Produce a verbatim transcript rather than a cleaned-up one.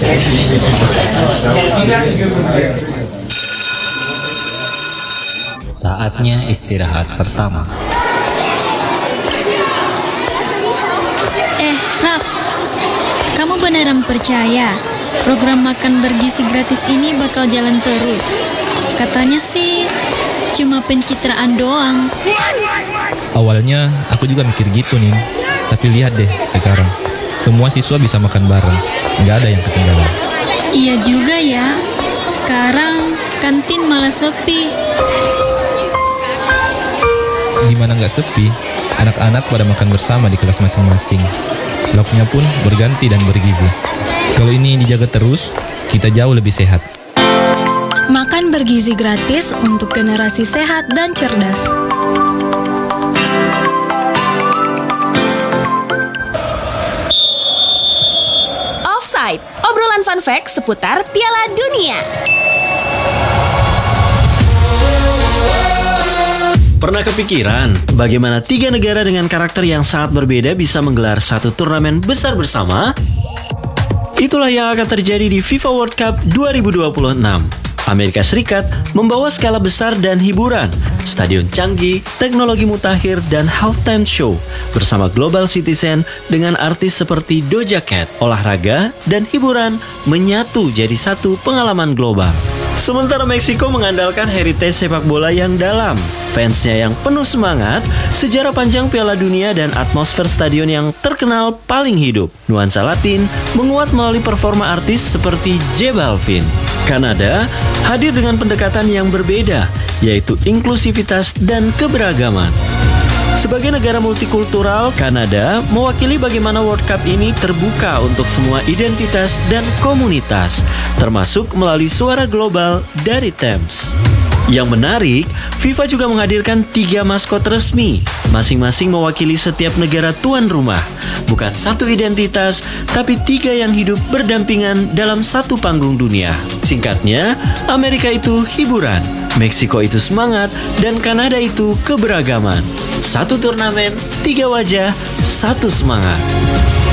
Saatnya istirahat pertama. Eh, Raf, kamu beneran percaya program makan bergizi gratis ini bakal jalan terus? Katanya sih cuma pencitraan doang. Awalnya aku juga mikir gitu nih, tapi lihat deh sekarang, semua siswa bisa makan bareng, nggak ada yang ketinggalan. Iya juga ya, sekarang kantin malah sepi. Gimana nggak sepi? Anak-anak pada makan bersama di kelas masing-masing. Lauknya pun berganti dan bergizi. Kalau ini dijaga terus, kita jauh lebih sehat. Makan bergizi gratis untuk generasi sehat dan cerdas. Offside, obrolan fun fact seputar Piala Dunia. Pernah kepikiran bagaimana tiga negara dengan karakter yang sangat berbeda bisa menggelar satu turnamen besar bersama? Itulah yang akan terjadi di FIFA World Cup dua ribu dua puluh enam. Amerika Serikat membawa skala besar dan hiburan, stadion canggih, teknologi mutakhir, dan halftime show bersama global citizen dengan artis seperti Doja Cat. Olahraga dan hiburan menyatu jadi satu pengalaman global. Sementara Meksiko mengandalkan heritage sepak bola yang dalam, fansnya yang penuh semangat, sejarah panjang Piala Dunia, dan atmosfer stadion yang terkenal paling hidup. Nuansa Latin menguat melalui performa artis seperti J Balvin. Kanada hadir dengan pendekatan yang berbeda, yaitu inklusivitas dan keberagaman. Sebagai negara multikultural, Kanada mewakili bagaimana World Cup ini terbuka untuk semua identitas dan komunitas, termasuk melalui suara global dari Thames. Yang menarik, FIFA juga menghadirkan tiga maskot resmi, masing-masing mewakili setiap negara tuan rumah. Bukan satu identitas, tapi tiga yang hidup berdampingan dalam satu panggung dunia. Singkatnya, Amerika itu hiburan, Meksiko itu semangat, dan Kanada itu keberagaman. Satu turnamen, tiga wajah, satu semangat.